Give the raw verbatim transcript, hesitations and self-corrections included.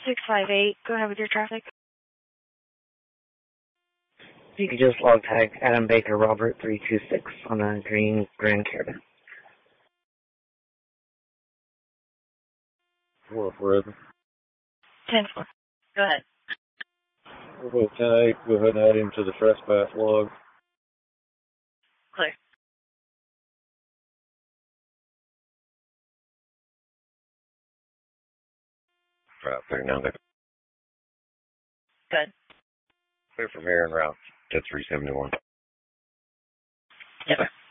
six five eight, go ahead with your traffic. You could just log tag Adam Baker Robert three two six on a green Grand Caravan. Four forever. ten four. Go ahead. We'll go ten eight, go ahead and add him to the trespass log. Clear. Route thirty-nine. Good. Clear from here and route to three seventy-one. Yep.